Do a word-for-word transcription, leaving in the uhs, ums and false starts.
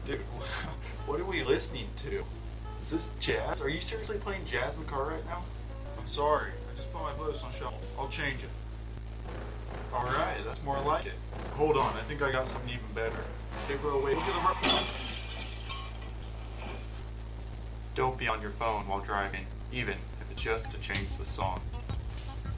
Dude, what are we listening to? Is this jazz? Are you seriously playing jazz in the car right now? I'm sorry. I just put my playlist on shuffle. I'll change it. Alright, that's more like it. Hold on, I think I got something even better. Okay, bro, wait. Look at the road. Don't be on your phone while driving, even if it's just to change the song.